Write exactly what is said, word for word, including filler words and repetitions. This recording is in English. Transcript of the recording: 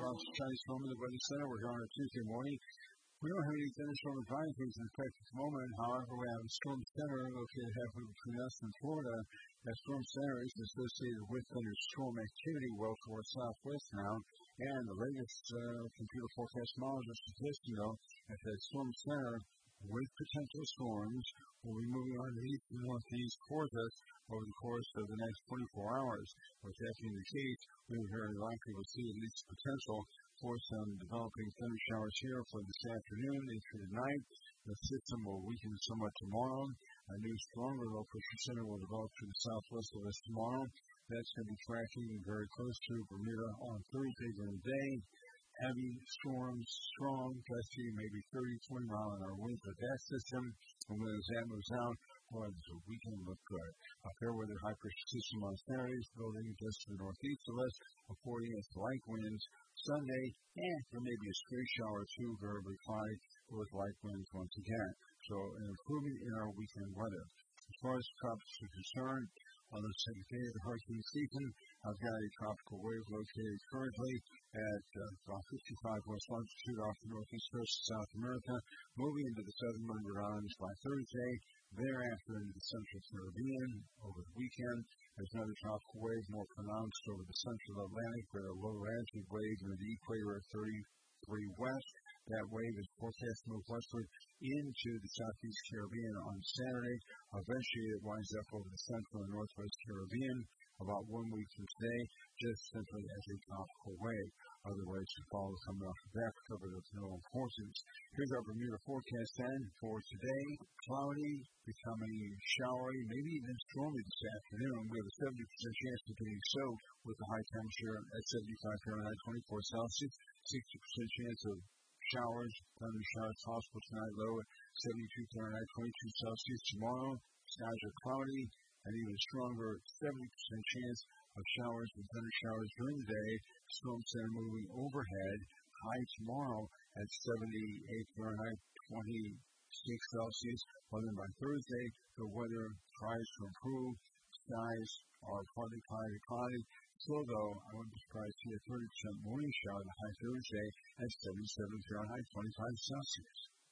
Fox Chinese Storm in the Weather Center. We're here on a Tuesday morning. We don't have any thunderstorm advisories in effect at the moment. However, we have a storm center located halfway between us and Florida. That storm center is associated with thunderstorm activity well towards southwest now. And the latest uh, computer forecast models are suggesting, though, that that storm center with potential storms will be moving on the east and northeast towards us over the course of the next twenty-four hours. With that being the case, we are very likely to see at least potential for some developing thunder showers here for this afternoon into the night. The system will weaken somewhat tomorrow. A new stronger low pressure center will develop to the southwest of us tomorrow. That's going to be tracking very close to Bermuda on Thursday during the day. Heavy storms, strong, gusty, maybe thirty, twenty mile an hour winds with that system. And when that moves out, boy, the weekend look good. A fair weather high pressure system on Saturday is building just to the northeast of us, affording us light winds. Sunday, and there may be a stray shower or two, variably cloudy, with light winds once again. So an improvement in our weekend weather. As far as tropics are concerned, on the second day of the hurricane season, I've got a tropical wave located currently at uh, fifty-five west longitude off the northeast coast of South America, moving into the southern Bermuda Islands by Thursday, thereafter into the central Caribbean over the weekend. There's another tropical wave more pronounced over the central Atlantic with a lower attitude wave near the equator at thirty-three west. That wave is forecast to move westward into the southeast Caribbean on Saturday. Eventually, it winds up over the central and northwest Caribbean about one week from today, just simply as a tropical wave. Other waves to follow coming off of Africa, but of no importance. Here's our Bermuda forecast then for today. Cloudy, becoming showery, maybe even stormy this afternoon. We have a seventy percent chance of getting soaked with the high temperature at seventy-five Fahrenheit, twenty-four Celsius, sixty percent chance of showers, thunder showers possible tonight, low at seventy-two Fahrenheit, twenty-two Celsius. Tomorrow, skies are cloudy, and even stronger, seventy percent chance of showers and thunder showers during the day. Storm center moving overhead. High tomorrow at seventy-eight Fahrenheit, twenty-six Celsius. Well, then by Thursday, the weather tries to improve. Skies are partly cloudy to cloudy. So, though, I wouldn't be surprised to see a thirty percent morning shower the high Thursday at seventy-seven Fahrenheit, twenty-five Celsius.